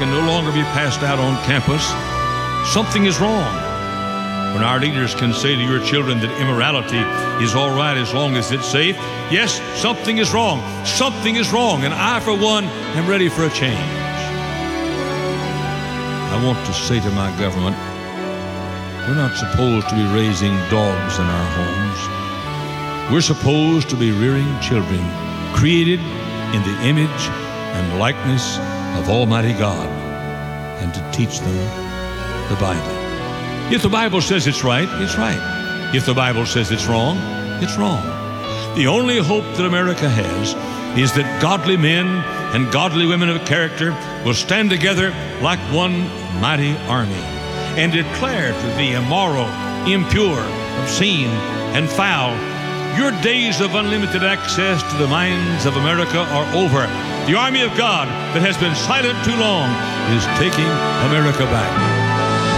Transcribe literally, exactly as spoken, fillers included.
can no longer be passed out on campus, something is wrong. When our leaders can say to your children that immorality is all right as long as it's safe, yes, something is wrong. Something is wrong, and I, for one, am ready for a change. I want to say to my government, we're not supposed to be raising dogs in our homes. We're supposed to be rearing children created in the image and likeness of Almighty God, and to teach them the Bible. If the Bible says it's right, it's right. If the Bible says it's wrong, it's wrong. The only hope that America has is that godly men and godly women of character will stand together like one mighty army and declare to the immoral, impure, obscene, and foul, your days of unlimited access to the minds of America are over. The army of God that has been silent too long is taking America back.